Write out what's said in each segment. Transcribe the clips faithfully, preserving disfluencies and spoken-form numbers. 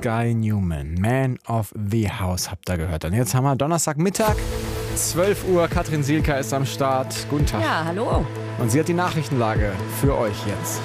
Guy Newman, Man of the House, habt ihr gehört. Und jetzt haben wir Donnerstagmittag, zwölf Uhr. Katrin Sielka ist am Start. Guten Tag. Ja, hallo. Und sie hat die Nachrichtenlage für euch jetzt.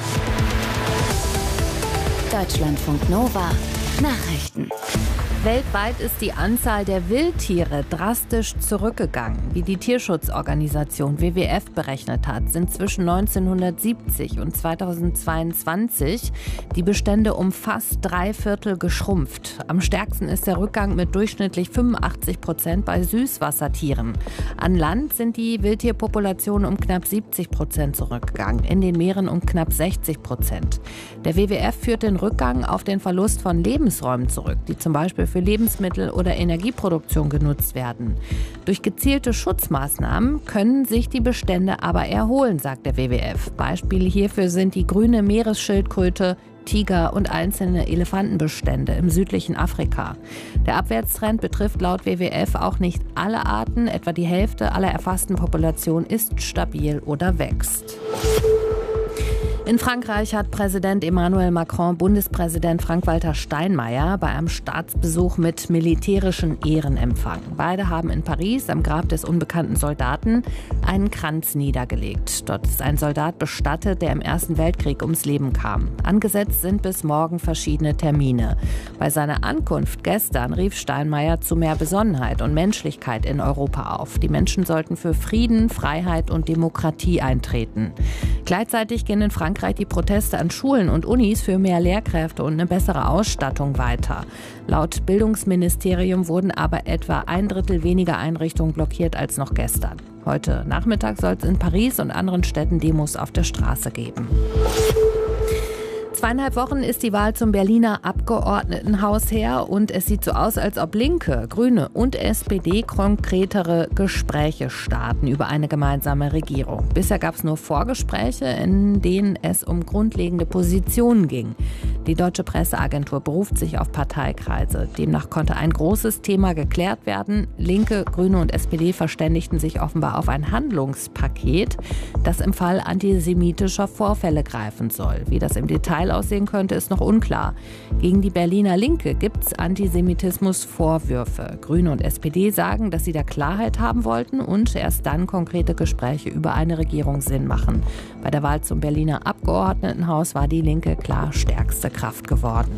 Deutschlandfunk Nova. Nachrichten. Weltweit ist die Anzahl der Wildtiere drastisch zurückgegangen. Wie die Tierschutzorganisation W W F berechnet hat, sind zwischen neunzehnhundertsiebzig und zweitausendzweiundzwanzig die Bestände um fast drei Viertel geschrumpft. Am stärksten ist der Rückgang mit durchschnittlich fünfundachtzig Prozent bei Süßwassertieren. An Land sind die Wildtierpopulationen um knapp siebzig Prozent zurückgegangen, in den Meeren um knapp sechzig Prozent. Der W W F führt den Rückgang auf den Verlust von Lebensräumen zurück, die zum Beispiel für Lebensmittel- oder Energieproduktion genutzt werden. Durch gezielte Schutzmaßnahmen können sich die Bestände aber erholen, sagt der W W F. Beispiele hierfür sind die grüne Meeresschildkröte, Tiger und einzelne Elefantenbestände im südlichen Afrika. Der Abwärtstrend betrifft laut W W F auch nicht alle Arten. Etwa die Hälfte aller erfassten Populationen ist stabil oder wächst. In Frankreich hat Präsident Emmanuel Macron Bundespräsident Frank-Walter Steinmeier bei einem Staatsbesuch mit militärischen Ehren empfangen. Beide haben in Paris am Grab des unbekannten Soldaten einen Kranz niedergelegt. Dort ist ein Soldat bestattet, der im Ersten Weltkrieg ums Leben kam. Angesetzt sind bis morgen verschiedene Termine. Bei seiner Ankunft gestern rief Steinmeier zu mehr Besonnenheit und Menschlichkeit in Europa auf. Die Menschen sollten für Frieden, Freiheit und Demokratie eintreten. Gleichzeitig gehen in Frankreich die Proteste an Schulen und Unis für mehr Lehrkräfte und eine bessere Ausstattung weiter. Laut Bildungsministerium wurden aber etwa ein Drittel weniger Einrichtungen blockiert als noch gestern. Heute Nachmittag soll es in Paris und anderen Städten Demos auf der Straße geben. Zweieinhalb Wochen ist die Wahl zum Berliner Abgeordnetenhaus her und es sieht so aus, als ob Linke, Grüne und S P D konkretere Gespräche starten über eine gemeinsame Regierung. Bisher gab es nur Vorgespräche, in denen es um grundlegende Positionen ging. Die Deutsche Presseagentur beruft sich auf Parteikreise. Demnach konnte ein großes Thema geklärt werden. Linke, Grüne und S P D verständigten sich offenbar auf ein Handlungspaket, das im Fall antisemitischer Vorfälle greifen soll. Wie das im Detail aussehen könnte, ist noch unklar. Gegen die Berliner Linke gibt es Antisemitismusvorwürfe. Grüne und S P D sagen, dass sie da Klarheit haben wollten und erst dann konkrete Gespräche über eine Regierung Sinn machen. Bei der Wahl zum Berliner Abgeordnetenhaus war die Linke klar stärkste Kraft geworden.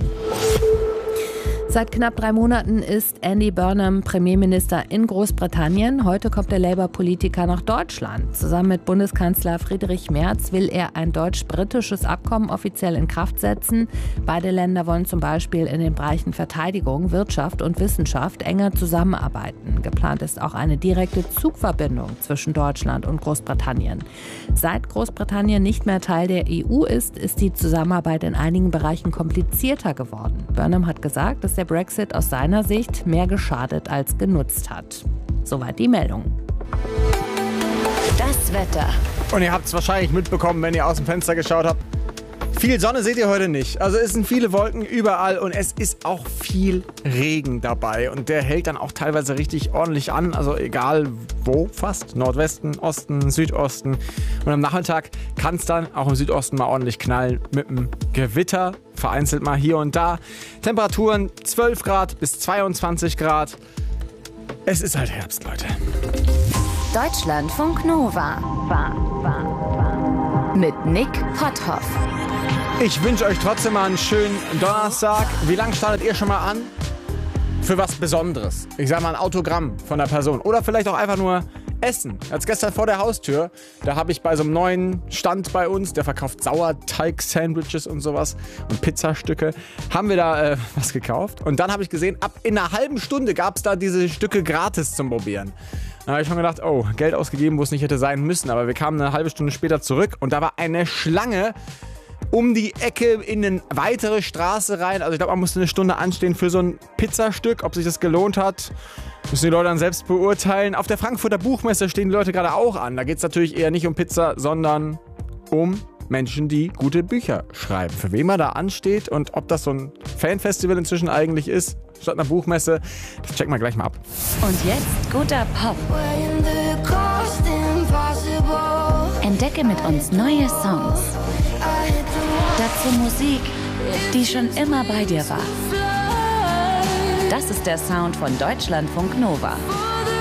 Seit knapp drei Monaten ist Andy Burnham Premierminister in Großbritannien. Heute kommt der Labour-Politiker nach Deutschland. Zusammen mit Bundeskanzler Friedrich Merz will er ein deutsch-britisches Abkommen offiziell in Kraft setzen. Beide Länder wollen zum Beispiel in den Bereichen Verteidigung, Wirtschaft und Wissenschaft enger zusammenarbeiten. Geplant ist auch eine direkte Zugverbindung zwischen Deutschland und Großbritannien. Seit Großbritannien nicht mehr Teil der E U ist, ist die Zusammenarbeit in einigen Bereichen komplizierter geworden. Burnham hat gesagt, dass der Brexit aus seiner Sicht mehr geschadet als genutzt hat. Soweit die Meldung. Das Wetter. Und ihr habt es wahrscheinlich mitbekommen, wenn ihr aus dem Fenster geschaut habt. Viel Sonne seht ihr heute nicht. Also es sind viele Wolken überall und es ist auch viel Regen dabei. Und der hält dann auch teilweise richtig ordentlich an. Also egal wo, fast. Nordwesten, Osten, Südosten. Und am Nachmittag kann es dann auch im Südosten mal ordentlich knallen mit einem Gewitter. Vereinzelt mal hier und da. Temperaturen zwölf Grad bis zweiundzwanzig Grad. Es ist halt Herbst, Leute. Deutschlandfunk Nova. War, war, war. Mit Nick Potthoff. Ich wünsche euch trotzdem mal einen schönen Donnerstag. Wie lange startet ihr schon mal an? Für was Besonderes. Ich sag mal ein Autogramm von der Person. Oder vielleicht auch einfach nur Essen. Als gestern vor der Haustür, da habe ich bei so einem neuen Stand bei uns, der verkauft Sauerteig-Sandwiches und sowas und Pizzastücke, haben wir da äh, was gekauft. Und dann habe ich gesehen, ab in einer halben Stunde gab es da diese Stücke gratis zum Probieren. Da habe ich schon gedacht, oh, Geld ausgegeben, wo es nicht hätte sein müssen. Aber wir kamen eine halbe Stunde später zurück und da war eine Schlange um die Ecke in eine weitere Straße rein. Also ich glaube, man musste eine Stunde anstehen für so ein Pizzastück. Ob sich das gelohnt hat, müssen die Leute dann selbst beurteilen. Auf der Frankfurter Buchmesse stehen die Leute gerade auch an. Da geht es natürlich eher nicht um Pizza, sondern um Menschen, die gute Bücher schreiben. Für wen man da ansteht und ob das so ein Fanfestival inzwischen eigentlich ist, statt einer Buchmesse, das checken wir gleich mal ab. Und jetzt guter Pop. Entdecke mit uns neue Songs. Dazu Musik, die schon immer bei dir war. Das ist der Sound von Deutschlandfunk Nova.